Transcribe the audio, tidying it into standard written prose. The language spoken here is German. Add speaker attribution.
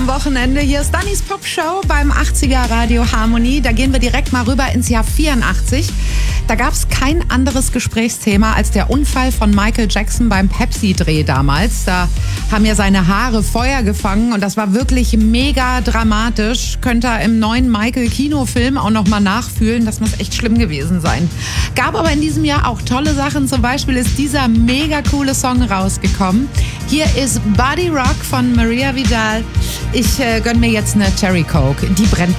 Speaker 1: am Wochenende. Hier ist Dannys Popshow beim 80er Radio Harmonie. Da gehen wir direkt mal rüber ins Jahr 84. Da gab es kein anderes Gesprächsthema als der Unfall von Michael Jackson beim Pepsi-Dreh damals. Da haben ja seine Haare Feuer gefangen und das war wirklich mega dramatisch. Könnt ihr im neuen Michael-Kinofilm auch nochmal nachfühlen. Das muss echt schlimm gewesen sein. Gab aber in diesem Jahr auch tolle Sachen. Zum Beispiel ist dieser mega coole Song rausgekommen. Hier ist Body Rock von Maria Vidal. Ich gönn mir jetzt eine Cherry Coke. Die brennt